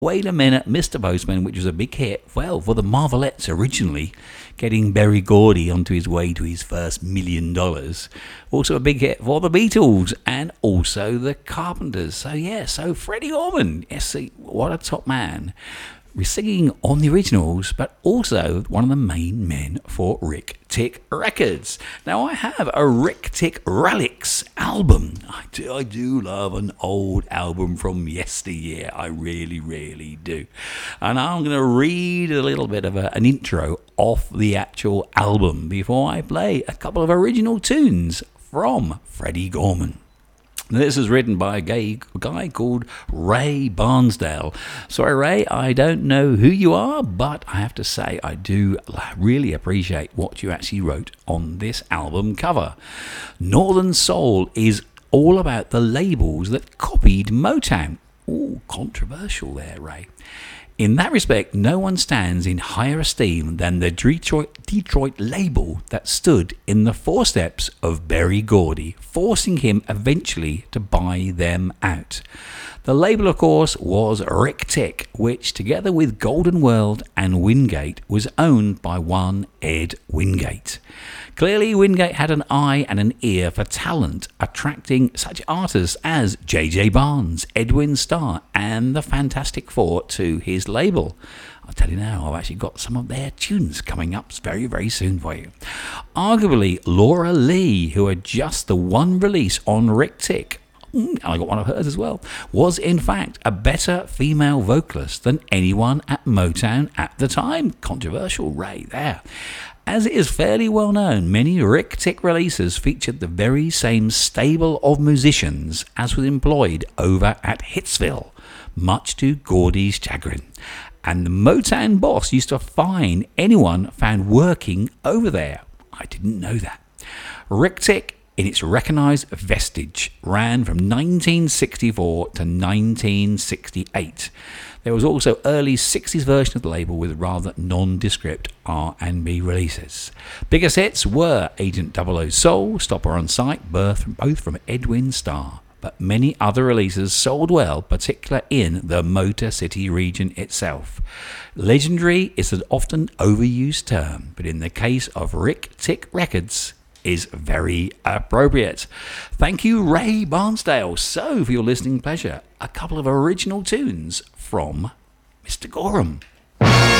Wait a minute, Mr. Postman, which was a big hit, well, for the Marvelettes originally, getting Berry Gordy onto his way to his first $1 million. Also a big hit for the Beatles and also the Carpenters. So Freddie Gorman, yes, see, what a top man. We're singing on the originals, but also one of the main men for Rick Tick Records. Now, I have a Rick Tick Relics album. I do love an old album from yesteryear. I really, really do. And I'm going to read a little bit of an intro off the actual album before I play a couple of original tunes from Freddie Gorman. This is written by a guy called Ray Barnsdale. Sorry, Ray, I don't know who you are, but I have to say I do really appreciate what you actually wrote on this album cover. Northern Soul is all about the labels that copied Motown. Ooh, controversial there, Ray. In that respect, no one stands in higher esteem than the Detroit label that stood in the footsteps of Berry Gordy, forcing him eventually to buy them out. The label, of course, was Rick Tick, which, together with Golden World and Wingate, was owned by one Ed Wingate. Clearly, Wingate had an eye and an ear for talent, attracting such artists as J.J. Barnes, Edwin Starr, and the Fantastic Four to his label. I'll tell you now, I've actually got some of their tunes coming up very, very soon for you. Arguably, Laura Lee, who had just the one release on Rick Tick, and I got one of hers as well, was in fact a better female vocalist than anyone at Motown at the time. Controversial, Ray, there. As it is fairly well known, many Rick Tick releases featured the very same stable of musicians as was employed over at Hitsville, much to Gordy's chagrin. And the Motown boss used to fine anyone found working over there. I didn't know that. Rick Tick, in its recognised vestige, ran from 1964 to 1968. There was also early 60s version of the label with rather nondescript R&B releases. Biggest hits were Agent 00 Soul, Stopper on Sight, both from Edwin Starr. But many other releases sold well, particularly in the Motor City region itself. Legendary is an often overused term, but in the case of Rick Tick Records, is very appropriate. Thank you, Ray Barnsdale. So, for your listening pleasure, a couple of original tunes from Mr. Gorham.